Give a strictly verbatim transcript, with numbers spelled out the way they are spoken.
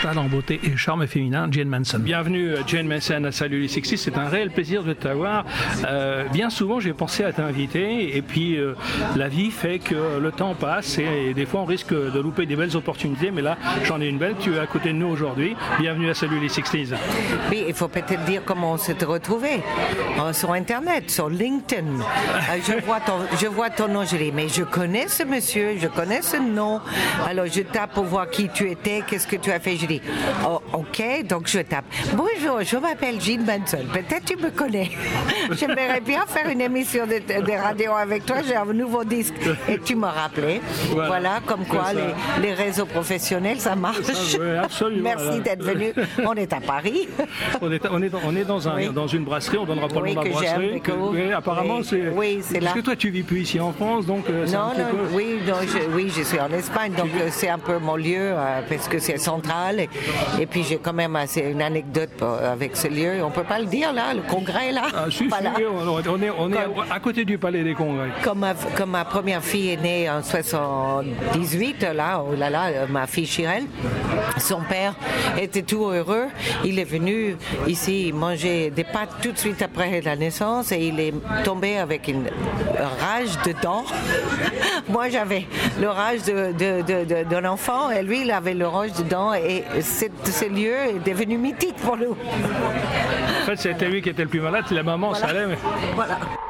talent, beauté et charme féminin, Jane Manson. Bienvenue Jane Manson à Salut les Sexy, c'est un réel plaisir de t'avoir. Euh, bien souvent j'ai pensé à t'inviter et puis euh, la vie fait que le temps passe et, et des fois on risque de louper des belles opportunités, mais là j'en ai une belle, tu es à côté de nous aujourd'hui. Bienvenue à Salut les Sexties. Oui, il faut peut-être dire comment on s'est retrouvés euh, sur Internet, sur LinkedIn. Euh, je, vois ton, je vois ton nom, je dis, mais je connais ce monsieur, je connais ce nom. Alors je tape pour voir qui tu étais, qu'est-ce que tu as fait. Je dis, oh, ok, donc je tape. Bonjour, je m'appelle Jane Manson. Peut-être tu me connais. J'aimerais bien faire une émission de, de radio avec toi. J'ai un nouveau disque. Et tu m'as rappelé. Voilà, voilà comme quoi les, les réseaux professionnels, ça marche. Ça, oui, absolument. Merci voilà. d'être venu. On est à Paris. On est, on est, on est dans, un, oui. dans une brasserie. On donnera pas oui, le nom de la brasserie. Que, oui, apparemment, oui, c'est. Oui, c'est là. Parce que toi, tu vis plus ici en France, donc. Euh, non, non, peu... oui, non, je, oui, je suis en Espagne, donc euh, c'est un peu mon lieu euh, parce que c'est central. Et, et puis j'ai quand même assez une anecdote avec ce lieu. On peut pas le dire là, le congrès là. Ah, si, voilà. si, on est, on est comme, à côté du palais des congrès. Comme ma, comme ma première fille est née en soixante-dix-huit, là, oh là là, ma fille Chirel, son père était tout heureux. Il est venu ici manger des pâtes tout de suite après la naissance et il est tombé avec une rage de dents. Moi, j'avais le rage de, de, de, de, d'un enfant et lui, il avait le rage de dents et ce lieu est devenu mythique pour nous. En fait, c'était lui qui était le plus malade, la maman, voilà. ça allait. Mais... Voilà.